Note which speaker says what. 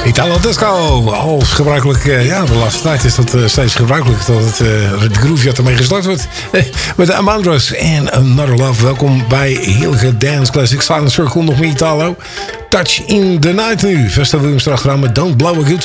Speaker 1: Italo Disco, als gebruikelijk, ja, de laatste tijd is dat steeds gebruikelijk dat het groove ermee gestart wordt. Met de Amandros en Another Love. Welkom bij Heerlijke Dance Classic Silent Circle, nog meer Italo. Touch in the Night nu. Vesta Williams erachteraan met Don't Blow a Good